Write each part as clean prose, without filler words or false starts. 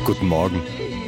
Guten Morgen.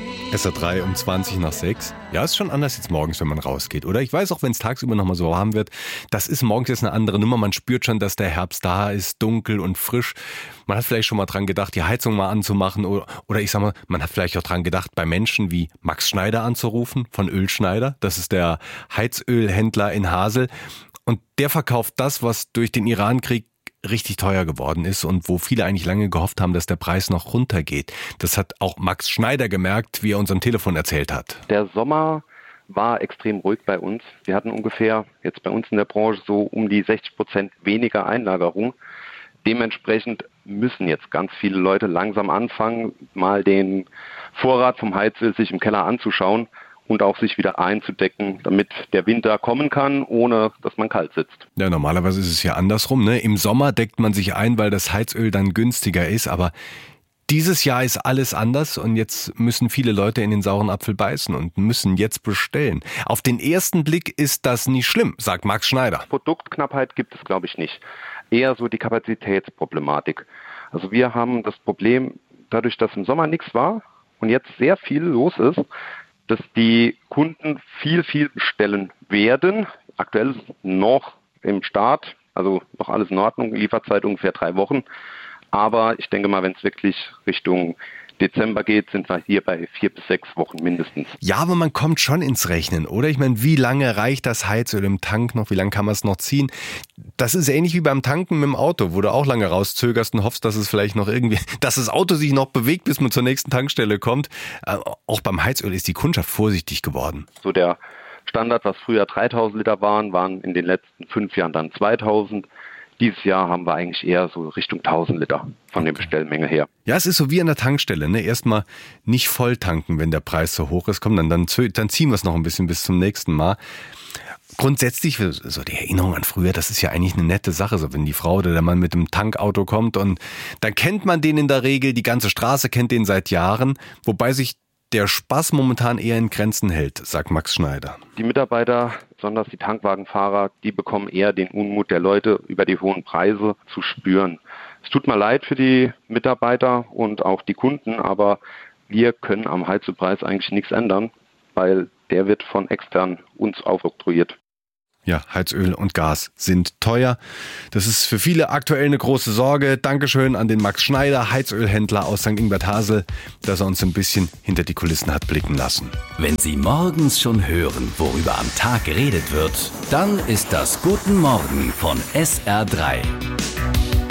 SR3 um 20 nach 6. Ja, ist schon anders jetzt morgens, wenn man rausgeht, oder? Ich weiß auch, wenn es tagsüber nochmal so warm wird, das ist morgens jetzt eine andere Nummer. Man spürt schon, dass der Herbst da ist, dunkel und frisch. Man hat vielleicht schon mal dran gedacht, die Heizung mal anzumachen. Oder ich sag mal, man hat vielleicht auch dran gedacht, bei Menschen wie Max Schneider anzurufen, von Ölschneider. Das ist der Heizölhändler in Hasel. Und der verkauft das, was durch den Irankrieg richtig teuer geworden ist und wo viele eigentlich lange gehofft haben, dass der Preis noch runtergeht. Das hat auch Max Schneider gemerkt, wie er uns am Telefon erzählt hat. Der Sommer war extrem ruhig bei uns. Wir hatten ungefähr jetzt bei uns in der Branche so um die 60% weniger Einlagerung. Dementsprechend müssen jetzt ganz viele Leute langsam anfangen, mal den Vorrat vom Heizöl sich im Keller anzuschauen und auch sich wieder einzudecken, damit der Winter kommen kann, ohne dass man kalt sitzt. Ja, normalerweise ist es ja andersrum, ne? Im Sommer deckt man sich ein, weil das Heizöl dann günstiger ist, aber dieses Jahr ist alles anders und jetzt müssen viele Leute in den sauren Apfel beißen und müssen jetzt bestellen. Auf den ersten Blick ist das nicht schlimm, sagt Max Schneider. Produktknappheit gibt es, glaube ich, nicht. Eher so die Kapazitätsproblematik. Also wir haben das Problem, dadurch, dass im Sommer nichts war und jetzt sehr viel los ist, dass die Kunden viel bestellen werden. Aktuell ist es noch im Start, also noch alles in Ordnung, Lieferzeit ungefähr 3 Wochen. Aber ich denke mal, wenn es wirklich Richtung Dezember geht, sind wir hier bei 4 bis 6 Wochen mindestens. Ja, aber man kommt schon ins Rechnen, oder? Ich meine, wie lange reicht das Heizöl im Tank noch? Wie lange kann man es noch ziehen? Das ist ähnlich wie beim Tanken mit dem Auto, wo du auch lange rauszögerst und hoffst, dass es vielleicht noch irgendwie, dass das Auto sich noch bewegt, bis man zur nächsten Tankstelle kommt. Auch beim Heizöl ist die Kundschaft vorsichtig geworden. So der Standard, was früher 3000 Liter waren in den letzten 5 Jahren dann 2000. Dieses Jahr haben wir eigentlich eher so Richtung 1000 Liter von der Bestellmenge her. Ja, es ist so wie an der Tankstelle, ne? Erstmal nicht voll tanken, wenn der Preis so hoch ist. Komm, dann ziehen wir es noch ein bisschen bis zum nächsten Mal. Grundsätzlich, so die Erinnerung an früher, das ist ja eigentlich eine nette Sache, so wenn die Frau oder der Mann mit dem Tankauto kommt und dann kennt man den in der Regel, die ganze Straße kennt den seit Jahren, wobei sich der Spaß momentan eher in Grenzen hält, sagt Max Schneider. Die Mitarbeiter, besonders die Tankwagenfahrer, die bekommen eher den Unmut der Leute über die hohen Preise zu spüren. Es tut mir leid für die Mitarbeiter und auch die Kunden, aber wir können am Heizölpreis eigentlich nichts ändern, weil der wird von extern uns aufoktroyiert. Ja, Heizöl und Gas sind teuer. Das ist für viele aktuell eine große Sorge. Dankeschön an den Max Schneider, Heizölhändler aus St. Ingbert-Hasel, dass er uns ein bisschen hinter die Kulissen hat blicken lassen. Wenn Sie morgens schon hören, worüber am Tag geredet wird, dann ist das Guten Morgen von SR3.